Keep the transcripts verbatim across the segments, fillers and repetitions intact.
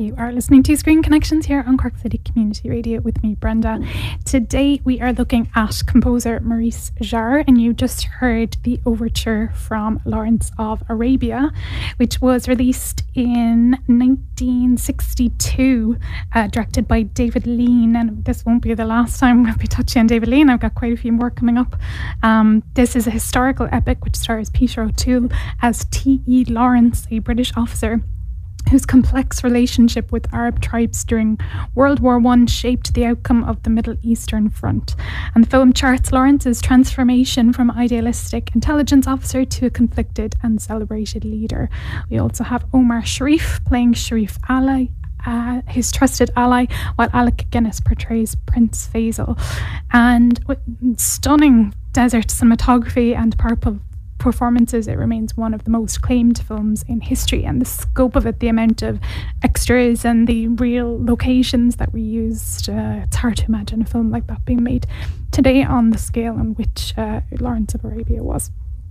You are listening to Screen Connections here on Cork City Community Radio with me, Brenda. Today we are looking at composer Maurice Jarre, and you just heard the overture from Lawrence of Arabia, which was released in nineteen sixty-two, uh, directed by David Lean. And this won't be the last time we'll be touching on David Lean. I've got quite a few more coming up. Um, this is a historical epic which stars Peter O'Toole as T E Lawrence, a British officer whose complex relationship with Arab tribes during World War One shaped the outcome of the Middle Eastern Front. And the film charts Lawrence's transformation from idealistic intelligence officer to a conflicted and celebrated leader. We also have Omar Sharif playing Sharif Ali, Uh, his trusted ally, while Alec Guinness portrays Prince Faisal. And with stunning desert cinematography and purple performances, it remains one of the most acclaimed films in history. And the scope of it, the amount of extras and the real locations that were used, uh, it's hard to imagine a film like that being made today on the scale on which uh, Lawrence of Arabia was.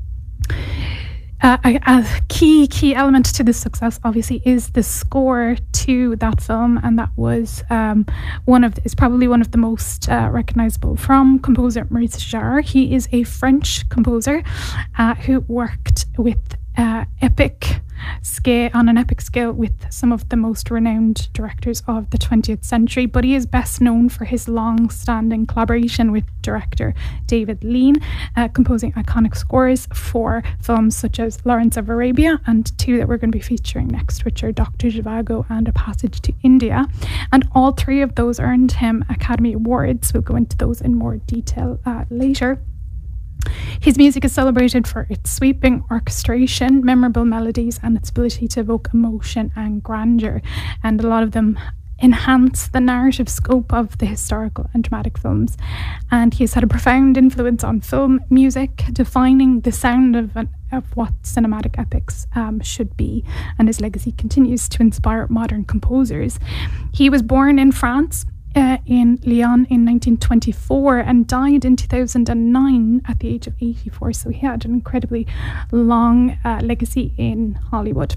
Uh, a, a key key element to this success, obviously, is the score to that film, and that was um, one of the, is probably one of the most uh, recognizable from composer Maurice Jarre. He is a French composer uh, who worked with uh, epic scale on an epic scale with some of the most renowned directors of the twentieth century, but he is best known for his long-standing collaboration with director David Lean, uh, composing iconic scores for films such as Lawrence of Arabia and two that we're going to be featuring next, which are Doctor Zhivago and A Passage to India. And all three of those earned him Academy Awards. We'll go into those in more detail uh, later. His music is celebrated for its sweeping orchestration, memorable melodies, and its ability to evoke emotion and grandeur. And a lot of them enhance the narrative scope of the historical and dramatic films. And he has had a profound influence on film music, defining the sound of an, of what cinematic epics um, should be. And his legacy continues to inspire modern composers. He was born in France, Uh, in Lyon in nineteen twenty-four, and died in two thousand nine at the age of eighty-four. So he had an incredibly long uh, legacy in Hollywood.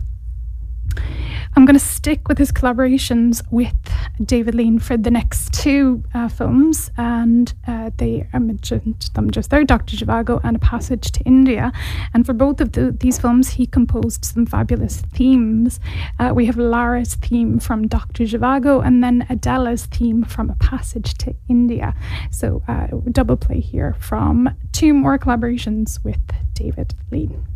I'm going to stick with his collaborations with David Lean for the next two uh, films, and uh, they I mentioned them just there, Doctor Zhivago and A Passage to India. And for both of the, these films, he composed some fabulous themes. Uh, we have Lara's theme from Doctor Zhivago, and then Adela's theme from A Passage to India. So uh, double play here from two more collaborations with David Lean.